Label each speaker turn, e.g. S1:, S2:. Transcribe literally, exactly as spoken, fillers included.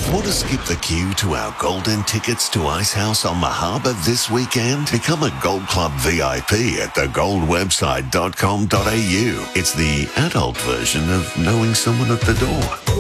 S1: Want to skip the queue to our golden tickets to Icehouse on the Harbour this weekend? Become a Gold Club V I P at the gold website dot com dot a u. It's the adult version of knowing someone at the door.